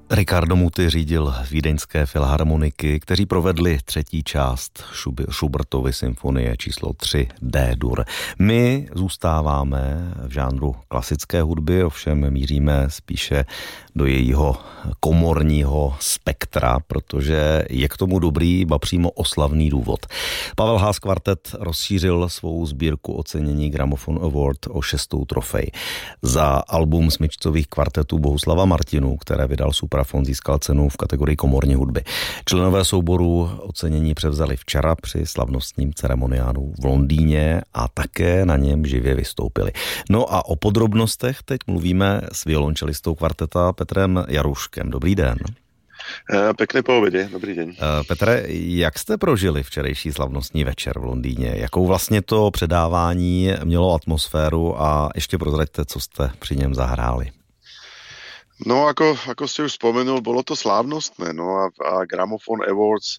Riccardo Muti řídil vídeňské filharmoniky, kteří provedli třetí část Schubertovy symfonie číslo 3 D-dur. My zůstáváme v žánru klasické hudby, ovšem míříme spíše do jejího komorního spektra, protože je k tomu dobrý, ba přímo oslavný důvod. Pavel Haas kvartet rozšířil svou sbírku ocenění Gramophone Award o 6. trofej. Za album smyčcových kvartetů Bohuslava Martinů, které vydal Suprafon, získal cenu v kategorii komorní hudby. Členové souboru ocenění převzali včera při slavnostním ceremoniálu v Londýně a také na něm živě vystoupili. No a o podrobnostech teď mluvíme s violončelistou kvarteta Petrem Jaruškem. Dobrý den. Pekné poobede, dobrý deň. Petre, jak jste prožili včerejší slavnostní večer v Londýně? Jakou vlastně to předávání mělo atmosféru a ještě prozraďte, co jste při něm zahráli? No, ako ste už spomenul, bolo to slávnostné, no a Gramophone Awards,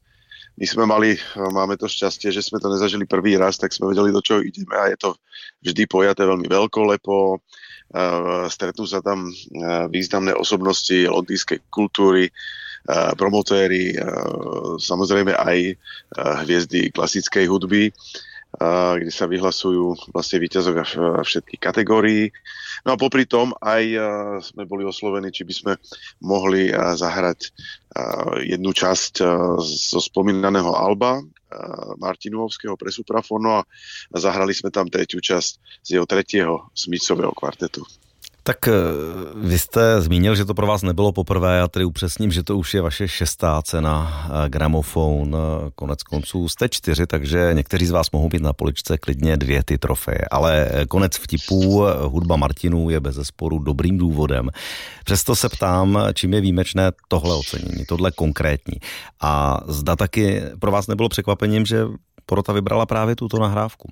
máme to šťastie, že sme to nezažili prvý raz, tak sme vedeli, do čoho ideme a je to vždy pojaté veľmi veľkolepo. Stretnú sa tam významné osobnosti londýnskej kultúry, promotéri, samozrejme aj hviezdy klasickej hudby, kde sa vyhlasujú vlastne víťazovia všetkých kategórií. No a popri tom aj sme boli oslovení, či by sme mohli zahrať jednu časť zo spomínaného alba Martinovského pre Suprafon a zahrali sme tam tretiu časť z jeho tretieho smyčcového kvartetu. Tak vy jste zmínil, že to pro vás nebylo poprvé, já tedy upřesním, že to už je vaše 6. cena Gramophone. Konec konců jste 4, takže někteří z vás mohou být na poličce klidně 2 ty trofeje. Ale konec vtipů, hudba Martinů je bezesporu dobrým důvodem. Přesto se ptám, čím je výjimečné tohle ocenění, tohle konkrétní. A zda taky pro vás nebylo překvapením, že porota vybrala právě tuto nahrávku?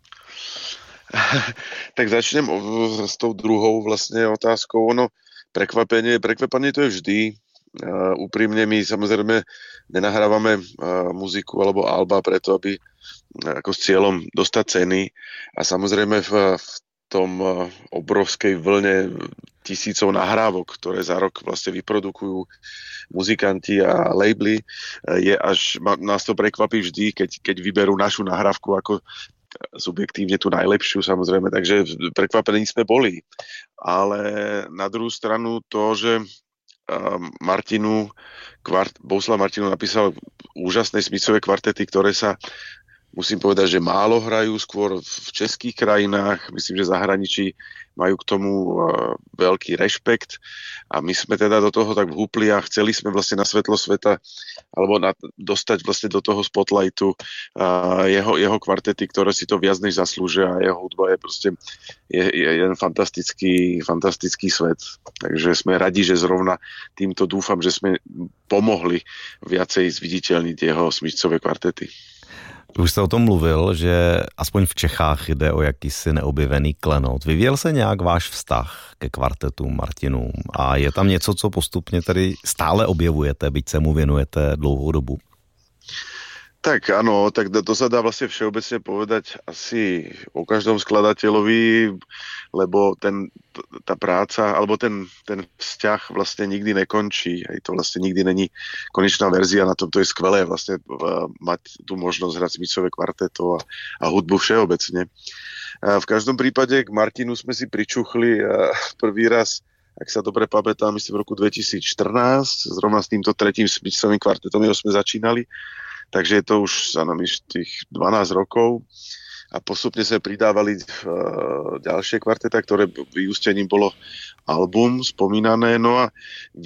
Tak začnem s tou druhou vlastne otázkou. Prekvapenie to je vždy. Úprimne my samozrejme nenahrávame muziku alebo alba preto, aby ako s cieľom dostať ceny. A samozrejme v tom obrovskej vlne tisícov nahrávok, ktoré za rok vlastne vyprodukujú muzikanti a labely, nás to prekvapí vždy, keď vyberú našu nahrávku ako subjektívne tú najlepšiu, samozrejme, takže prekvapení sme boli. Ale na druhú stranu to, že Bohuslav Martinů napísal úžasné smyčcové kvartety, ktoré sa, musím povedať, že málo hrajú, skôr v českých krajinách, myslím, že zahraničí majú k tomu veľký rešpekt a my sme teda do toho tak vhúpli a chceli sme vlastne na svetlo sveta alebo dostať vlastne do toho spotlightu jeho kvartety, ktoré si to viac než zaslúžia a jeho hudba je proste jeden fantastický svet. Takže sme radi, že zrovna týmto dúfam, že sme pomohli viacej zviditeľniť jeho smyčcové kvartety. Už jste o tom mluvil, že aspoň v Čechách jde o jakýsi neobjevený klenot. Vyvíjel se nějak váš vztah ke kvartetu Martinů a je tam něco, co postupně tedy stále objevujete, byť se mu věnujete dlouhou dobu? Tak áno, tak to sa dá vlastne všeobecne povedať asi o každom skladateľovi, lebo tá práca, alebo ten vzťah vlastne nikdy nekončí. Aj to vlastne nikdy není konečná verzia, na tom to je skvelé vlastne mať tú možnosť hrať smyčcové kvarteto a hudbu všeobecne. V každom prípade k Martinu sme si pričuchli prvý raz, ak sa dobre pamätám, myslím v roku 2014, zrovna s týmto tretím smyčcovým kvartetom, jeho sme začínali. Takže je to už za nami tých 12 rokov a postupne sa pridávali ďalšie kvarteta, ktoré vyústením bolo album spomínané. No a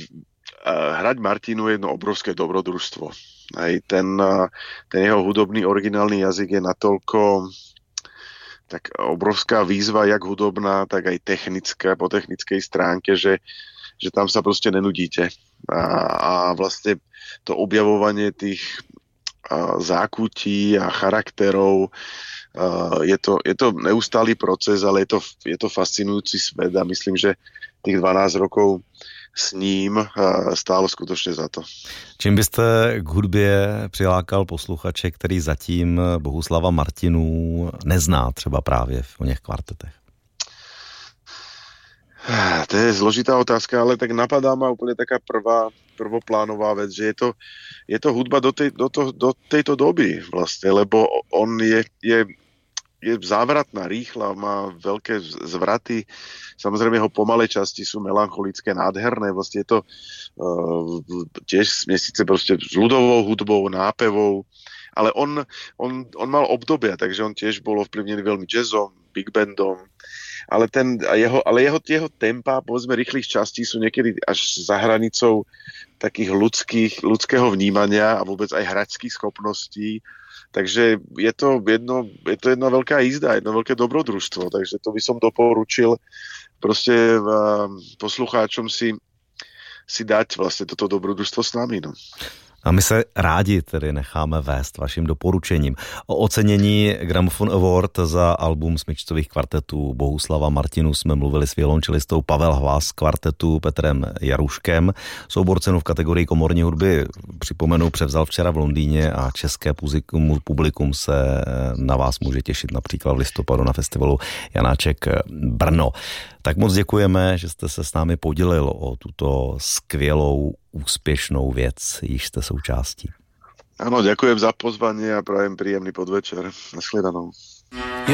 hrať Martinu je jedno obrovské dobrodružstvo. Aj ten jeho hudobný originálny jazyk je natoľko tak obrovská výzva, jak hudobná, tak aj technická, po technickej stránke, že tam sa proste nenudíte. A vlastne to objavovanie tých zákutí a charakterov. Je to neustály proces, ale je to fascinujúci svet a myslím, že tých 12 rokov s ním stálo skutočne za to. Čím byste k hudbě přilákal posluchače, který zatím Bohuslava Martinů nezná třeba právě v o něch kvartetech? To je zložitá otázka, ale tak napadá ma úplne taká prvoplánová vec, že je to hudba do tejto doby vlastne, lebo on je závratná, rýchla, má veľké zvraty, samozrejme jeho pomalé časti sú melancholické, nádherné, vlastne je to tiež smiesice proste s ľudovou hudbou, nápevou, ale on mal obdobia, takže on tiež bol ovplyvnený veľmi jazzom, big bandom, ale jeho tempa, povedzme, rýchlych častí sú niekedy až za hranicou takých ľudského vnímania a vôbec aj hračských schopností. Takže je to jedna veľká jízda, jedno veľké dobrodružstvo, takže to by som doporučil proste poslucháčom si dať vlastne toto dobrodružstvo s nami. No. A my se rádi tedy necháme vést vaším doporučením. O ocenění Gramophone Award za album smyčcových kvartetů Bohuslava Martinů jsme mluvili s violončelistou Pavel Hvas z kvartetu Petrem Jaruškem. Soubor cenu v kategorii komorní hudby, připomenu, převzal včera v Londýně a české publikum se na vás může těšit například v listopadu na festivalu Janáček Brno. Tak moc děkujeme, že jste se s námi podělil o tuto skvělou, úspěšnou věc, již jste součástí. Áno, ďakujem za pozvanie a prajem príjemný podvečer. Nasledanou.